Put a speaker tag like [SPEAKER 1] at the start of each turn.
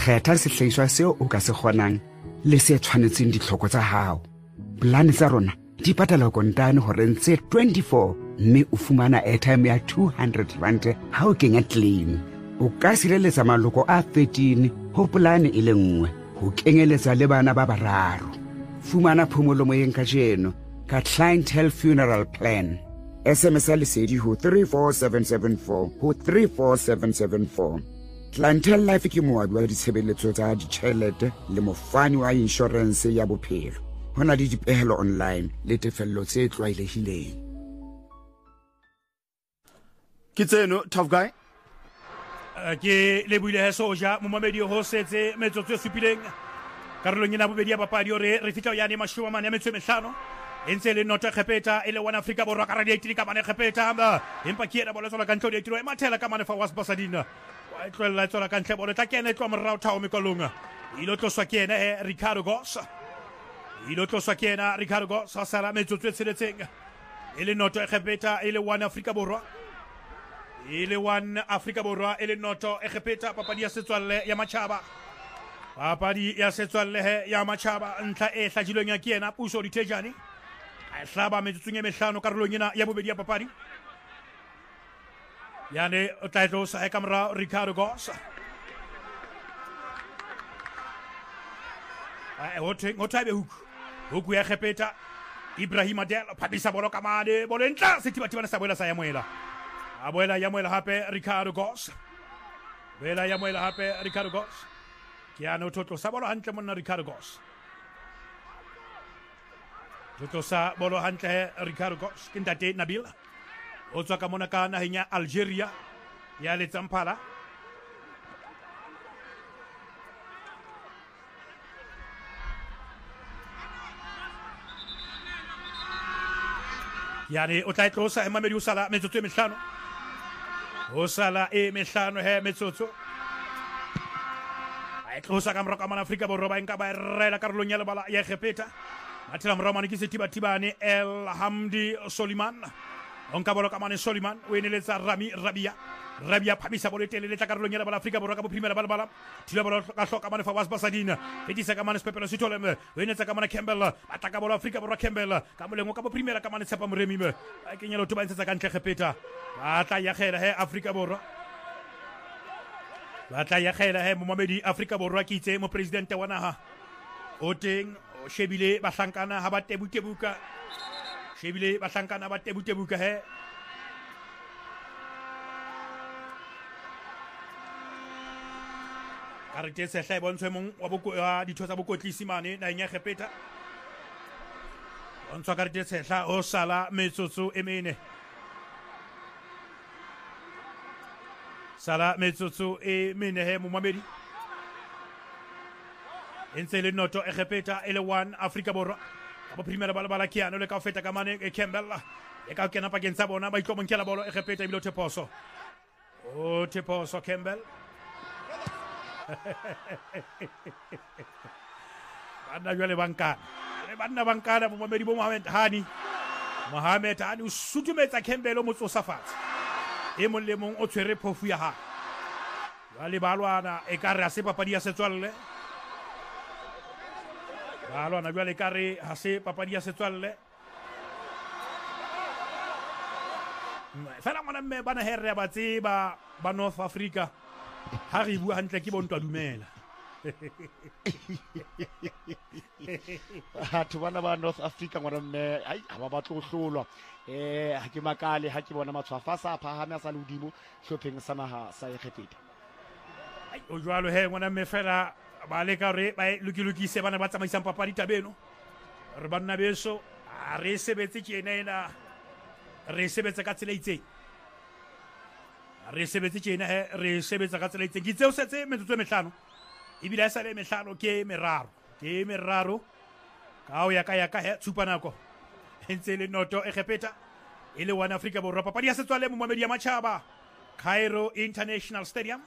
[SPEAKER 1] kgetha sehlahiswa seo o ka se kgonang le se tshwanetseng ditlhoko tsa hao. Polane tsa rona di patala kontane horeng tse 24 mme o fumana airtime ya 200 rand ha o kenya claim. O ka sireletsa maloko a 13 ho polane e le nngwe, ho kenyeletsa le bana ba bararo. Fumana phomolo moyeng kajeno ka Clientele Funeral Plan. SMS ya lesedi ho 34774 ho 34774. Clientele Life ke moabi wa ditshebeletso tsa ditjhelete le mofani wa insurance ya bophelo. Ho na le dipehelo online le tefello tse tlwaelehileng.
[SPEAKER 2] Ke tseno tough guy.
[SPEAKER 3] Ke Lebohile Soja momamedi ho setse metsotso e supileng karolong ena bobedi ya papadi hore re fihla yana mashome a mane a metso e mehlano entse le nota khepeta ile wana Afrika Borwa ka radio ka mane khepeta empa ke ena bola tsola ka ntlo di tiro e mathela ka mane fa was basadina wa tlolla tsola ka ntle bola tla kena tlo morao thao mekolonga ilo tloswa ke ena Ricardo Goss sala metsotso e tsheletseng ile nota khepeta ile wana Afrika Borwa ile wan Afrika Borwa ile noto e khepeta papadi ya setswalle ya matjhaba ya matjhaba ntla e hlajilweng ya kiena puso ditejane a hlaba metsotsong e mehlano karolong ena ya bobedi ya papadi yane o tla tlosa e kamera Ricardo Goss ho thabe huku ya khepeta Ibrahim Adel phabisa bolo ka mane bolo ntla setibatibana sa boela sa ya moela abuela yamuela hape Ricardo Goss Kiano Toto Sabolo Hunter Mona Ricardo Goss Toto Sabolo Hunter Ricardo Goss Kindate Nabil Otsaka Monaka Nahinya Algeria Yale Zampala Yani Otaitosa e Mamedu Sala mezzoto mehlano Osala e mehlano he mezzoto ai tlosa ka mora ka mana Afrika Borwa ba nka ba rela karolong ya lebala ya khepeta matela mora mane ke setibane El Hamdi Soliman onka bolo ka mane Soliman o eneletsa Rabia phamisa bolo telele tla karolong ya lebala Afrika Borwa ka bophimela balabala tila bolo ka hloka mane fa was basadina petisa ka mane Pepelo Sitoleme o enetsa ka mane Campbell ataka bolo Afrika Borwa Campbell ka molengo ka bophimela ka mane Tshepa Moremime a kenyelo to ba ntsetsa ka ntle khepeta batla ya khela he Afrika Borwa batla ya khela he momamedi Afrika Borwa ke itse mo president wa naha o teng o shebile bahlankana ha ba tebutebuka shebile bahlankana ba tebutebuka he karete se hle bontswe mong wa boko ya ditho tsa bokotlisi mane na nya khepeta ontswa karete se hla o sala metsotso e mene Sala metsotso e mene he momamedi entse le noto e khepeta ele one Afrika Borwa ka primera balabala kiano le ka feta ka mane e Campbell e ka kena pa kentsha bona ba itlo monkela bolo e khepeta e bilote poso o te poso Campbell bana jwale banna bankana momamedi bo Mohamed Hani o sutumetsa Campbell o motsosa fatshe e mon le mong o tshwere phofu ya ha jwale balwana e ka re a se papadi ya setswalle balwana jwale ka re ha se papadi ya setswalle fela ngwana mme bana herre ba tseba ba North Africa ha re bua hantle ke bontwa dumela
[SPEAKER 4] batho bana ba North Africa ngwana mme ai ha ba tlo hlolwa ha ke makale ha ke bona matshwafa sa phahame a sa le hodimo hlopheng sa naha sa e khepeta
[SPEAKER 3] ai o jwalo he ngwana mme fela ba le ka re ba lokilokise bana ba tsamaisang papadi tabeno re banna beso re sebetse ke ena re sebetsa ka tsela itseng re sebetse ke ena re sebetsa ka tsela itseng ke tseo setse metsotso e mehlano ibile sa le mehlano ke meraro ka o ya ka he tshupanako entse le noto e khepeta ile one Afrika Borwa papadi ya setswalle momamedi ya matjhaba Cairo International Stadium